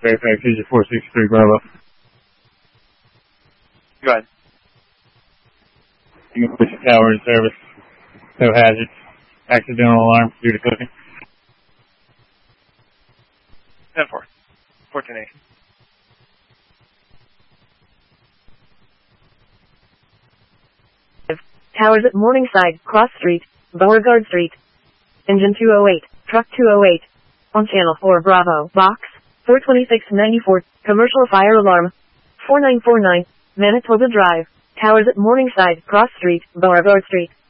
Fairfax, Asia 463 Bravo. Go ahead. You can push the tower in service. No hazards. Accidental alarm due to cooking. 10-4. 14-8. Towers at Morningside, Cross Street, Beauregard Street. Engine 208, Truck 208. On Channel 4 Bravo, Box 42694, Commercial Fire Alarm 4949, Manitoba Drive. Towers at Morningside, Cross Street, Beauregard Street.